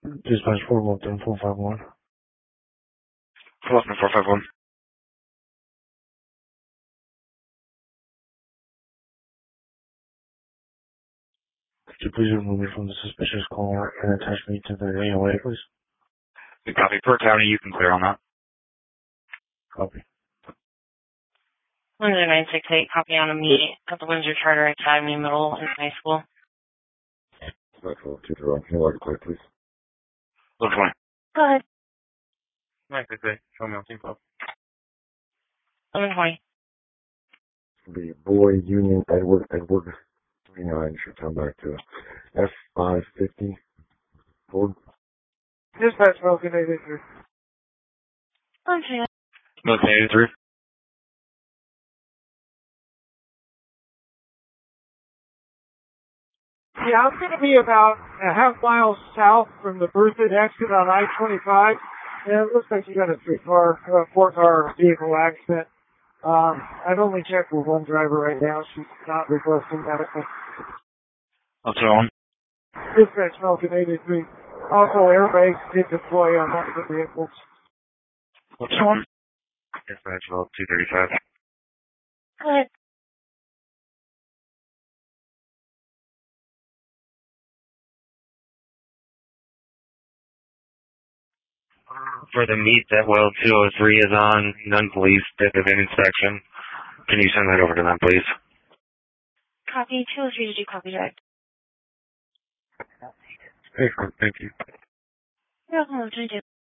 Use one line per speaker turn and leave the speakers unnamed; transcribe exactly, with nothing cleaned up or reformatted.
Dispatch four one four five one.
four one four five one.
Could you please remove me from the suspicious caller and attach me to the A O A, please?
The copy per county, you can clear on that.
Copy.
Windsor nine six eight, copy on a meet at the Windsor Charter Academy Middle and High School.
Central two zero. Can you log clear, please?
Look for me.
Go ahead.
nine six eight, show me on team club.
eleven twenty.
The boy Union Edward Edward three nine should come back to F five fifty. Ford.
Dispatch Falcon eighty-three.
Okay.
Milton eighty-three.
Yeah, I'm going to be about a half mile south from the Berthoud exit on I twenty-five. And it looks like you got a three-car, uh, four-car vehicle accident. Um, I've only checked with one driver right now. She's not requesting medical.
What's wrong?
Dispatch Falcon eighty-three. Also, airbags did deploy on one of the vehicles.
What's wrong? Dispatch level two thirty-five.
Go ahead.
For the meet that well two oh three is on, non-police did an inspection. Can you send that over to them, please?
Copy. two oh three to do copy direct.
Excellent, thank you.
You're welcome. twenty-two.